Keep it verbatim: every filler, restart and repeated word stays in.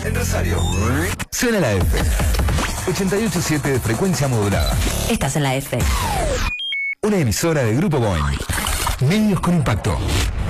en Rosario. Suena la F. ochenta y ocho punto siete de frecuencia modulada. Estás en la F. Una emisora de Grupo Boing. Medios con impacto.